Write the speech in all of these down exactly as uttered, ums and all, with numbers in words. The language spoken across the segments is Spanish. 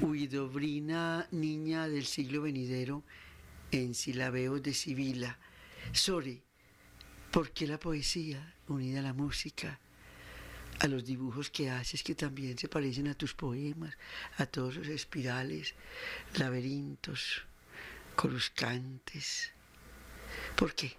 Huidobrina, niña del siglo venidero, en silabeos de Sibila. Sore, ¿por qué la poesía, unida a la música, a los dibujos que haces que también se parecen a tus poemas, a todos los espirales, laberintos, coruscantes? ¿Por qué?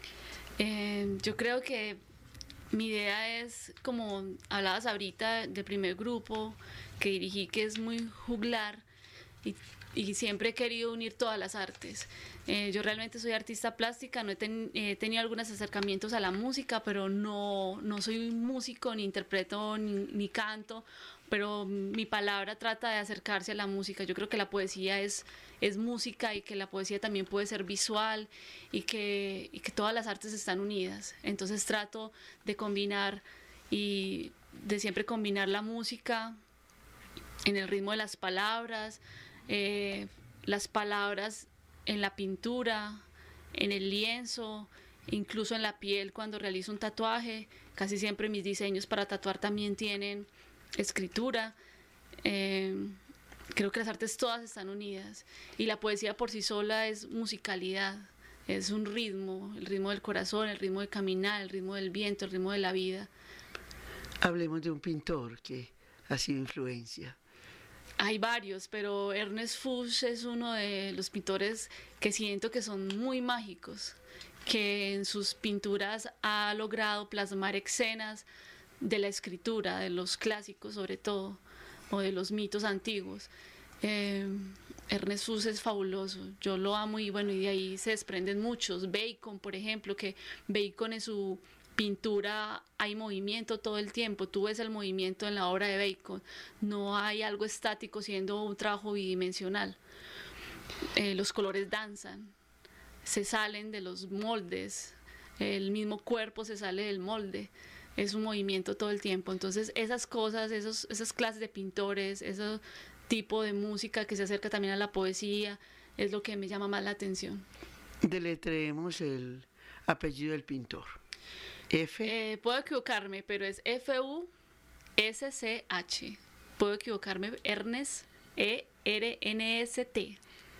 Eh, yo creo que mi idea es, como hablabas ahorita del primer grupo que dirigí, que es muy juglar, y, y siempre he querido unir todas las artes. Eh, yo realmente soy artista plástica, no he, ten, he tenido algunos acercamientos a la música, pero no, no soy músico, ni interpreto, ni, ni canto, pero mi palabra trata de acercarse a la música. Yo creo que la poesía es, es música, y que la poesía también puede ser visual, y que, y que todas las artes están unidas. Entonces trato de combinar y de siempre combinar la música en el ritmo de las palabras, eh, las palabras en la pintura, en el lienzo, incluso en la piel cuando realizo un tatuaje. Casi siempre mis diseños para tatuar también tienen escritura. Eh, creo que las artes todas están unidas, y la poesía por sí sola es musicalidad, es un ritmo, el ritmo del corazón, el ritmo de caminar, el ritmo del viento, el ritmo de la vida. Hablemos de un pintor que ha sido influencia. Hay varios, pero Ernest Fuchs es uno de los pintores que siento que son muy mágicos, que en sus pinturas ha logrado plasmar escenas de la escritura, de los clásicos sobre todo, o de los mitos antiguos. Eh, Ernest Fuchs es fabuloso, yo lo amo, y bueno, y de ahí se desprenden muchos. Bacon, por ejemplo, que Bacon en su pintura hay movimiento todo el tiempo, tú ves el movimiento en la obra de Bacon, no hay algo estático siendo un trabajo bidimensional. Eh, los colores danzan, se salen de los moldes, el mismo cuerpo se sale del molde, es un movimiento todo el tiempo. Entonces esas cosas, esos, esas clases de pintores, ese tipo de música que se acerca también a la poesía, es lo que me llama más la atención. Deletreemos el apellido del pintor. F. Eh, puedo equivocarme, pero es F U S C H. Puedo equivocarme, Ernest, E R N S T.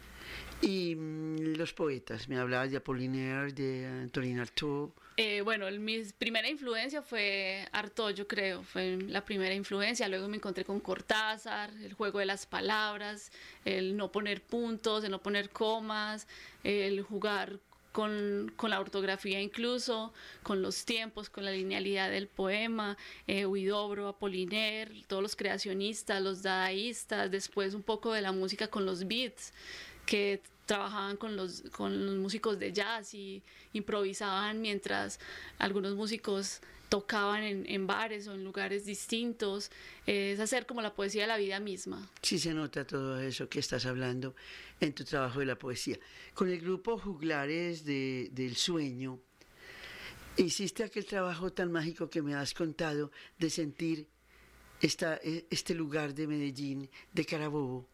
Y mmm, los poetas, me hablabas de Apollinaire, de Antonin Artaud. Eh, bueno, el, mi primera influencia fue Artaud, yo creo, fue la primera influencia. Luego me encontré con Cortázar, el juego de las palabras, el no poner puntos, el no poner comas, el jugar Con, con la ortografía, incluso con los tiempos, con la linealidad del poema. eh, Huidobro, Apollinaire, todos los creacionistas, los dadaístas, después un poco de la música con los beats, que trabajaban con los, con los músicos de jazz y improvisaban mientras algunos músicos tocaban en, en bares o en lugares distintos. Eh, es hacer como la poesía de la vida misma. Sí se nota todo eso que estás hablando en tu trabajo de la poesía. Con el grupo Juglares de, del Sueño, hiciste aquel trabajo tan mágico que me has contado de sentir esta, este lugar de Medellín, de Carabobo.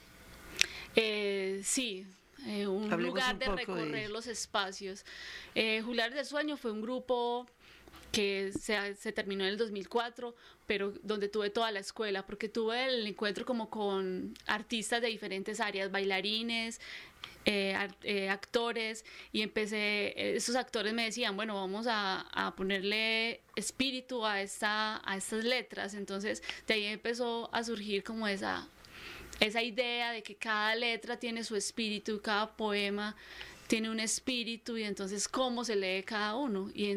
Eh, sí, eh, un Hablemos lugar un de poco recorrer de los espacios. Eh, Juglares del Sueño fue un grupo que se, se terminó en el dos mil cuatro, pero donde tuve toda la escuela, porque tuve el encuentro como con artistas de diferentes áreas, bailarines, eh, eh, actores, y empecé, esos actores me decían, bueno, vamos a, a ponerle espíritu a, esta, a estas letras. Entonces de ahí empezó a surgir como esa, esa idea de que cada letra tiene su espíritu, cada poema tiene un espíritu, y entonces cómo se lee cada uno. Y